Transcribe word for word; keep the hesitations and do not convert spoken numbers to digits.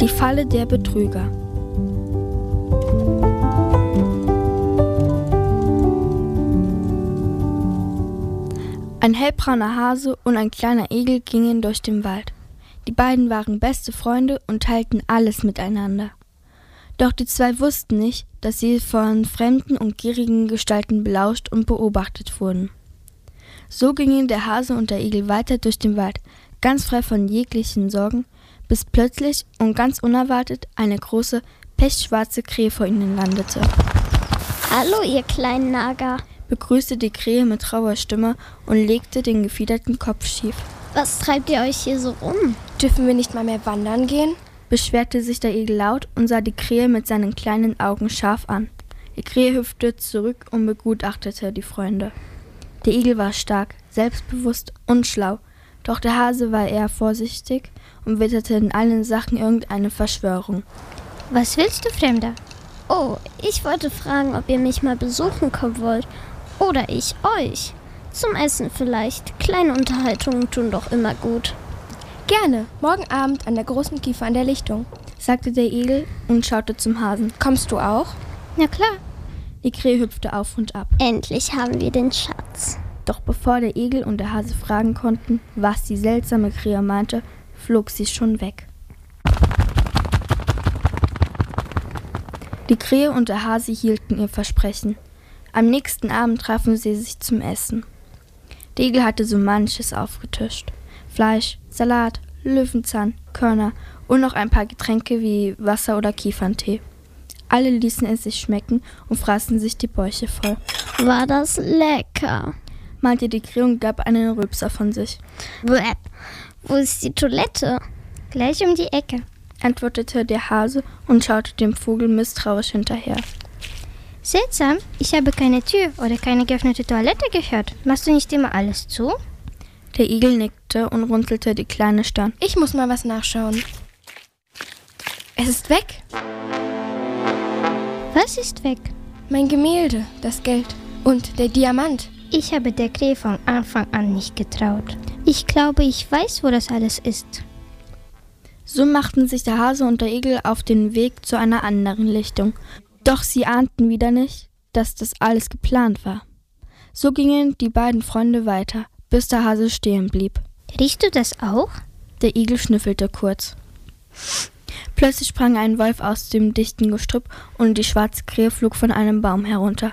Die Falle der Betrüger. Ein hellbrauner Hase und ein kleiner Igel gingen durch den Wald. Die beiden waren beste Freunde und teilten alles miteinander. Doch die zwei wussten nicht, dass sie von fremden und gierigen Gestalten belauscht und beobachtet wurden. So gingen der Hase und der Igel weiter durch den Wald, ganz frei von jeglichen Sorgen, bis plötzlich und ganz unerwartet eine große, pechschwarze Krähe vor ihnen landete. Hallo, ihr kleinen Nager, begrüßte die Krähe mit rauer Stimme und legte den gefiederten Kopf schief. Was treibt ihr euch hier so rum? Dürfen wir nicht mal mehr wandern gehen? Beschwerte sich der Igel laut und sah die Krähe mit seinen kleinen Augen scharf an. Die Krähe hüpfte zurück und begutachtete die Freunde. Der Igel war stark, selbstbewusst und schlau, doch der Hase war eher vorsichtig und witterte in allen Sachen irgendeine Verschwörung. Was willst du, Fremder? Oh, ich wollte fragen, ob ihr mich mal besuchen kommen wollt. Oder ich euch. Zum Essen vielleicht. Kleine Unterhaltungen tun doch immer gut. Gerne, morgen Abend an der großen Kiefer an der Lichtung, sagte der Igel und schaute zum Hasen. Kommst du auch? Na klar. Die Krähe hüpfte auf und ab. Endlich haben wir den Schatz. Doch bevor der Igel und der Hase fragen konnten, was die seltsame Krähe meinte, flog sie schon weg. Die Krähe und der Hase hielten ihr Versprechen. Am nächsten Abend trafen sie sich zum Essen. Der Igel hatte so manches aufgetischt. Fleisch, Salat, Löwenzahn, Körner und noch ein paar Getränke wie Wasser oder Kieferntee. Alle ließen es sich schmecken und fraßen sich die Bäuche voll. War das lecker, meinte die Krähe und gab einen Rülpser von sich. Bäh. Wo ist die Toilette? Gleich um die Ecke, antwortete der Hase und schaute dem Vogel misstrauisch hinterher. Seltsam, ich habe keine Tür oder keine geöffnete Toilette gehört. Machst du nicht immer alles zu? Der Igel nickte und runzelte die kleine Stirn. Ich muss mal was nachschauen. Es ist weg. Was ist weg? Mein Gemälde, das Geld und der Diamant. Ich habe der Krähe von Anfang an nicht getraut. Ich glaube, ich weiß, wo das alles ist. So machten sich der Hase und der Igel auf den Weg zu einer anderen Lichtung. Doch sie ahnten wieder nicht, dass das alles geplant war. So gingen die beiden Freunde weiter, bis der Hase stehen blieb. Riechst du das auch? Der Igel schnüffelte kurz. Plötzlich sprang ein Wolf aus dem dichten Gestrüpp und die schwarze Krähe flog von einem Baum herunter.